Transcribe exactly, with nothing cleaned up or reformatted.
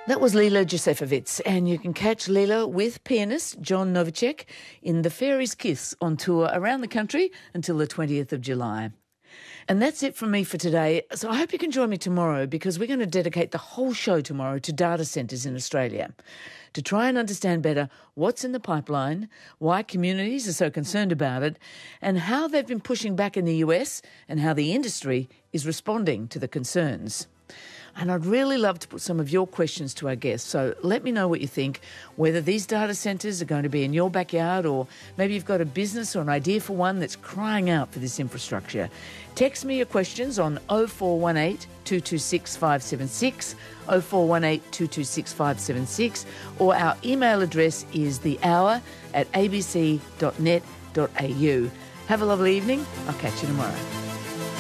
That was Lila Josefovitz, and you can catch Lila with pianist John Novacek in The Fairy's Kiss on tour around the country until the twentieth of July. And that's it from me for today. So I hope you can join me tomorrow, because we're going to dedicate the whole show tomorrow to data centres in Australia to try and understand better what's in the pipeline, why communities are so concerned about it, and how they've been pushing back in the U S and how the industry is responding to the concerns. And I'd really love to put some of your questions to our guests. So let me know what you think, whether these data centres are going to be in your backyard, or maybe you've got a business or an idea for one that's crying out for this infrastructure. Text me your questions on oh four one eight, two two six, five seven six, oh four one eight, two two six, five seven six, or our email address is the hour at a b c dot net dot a u. Have a lovely evening. I'll catch you tomorrow.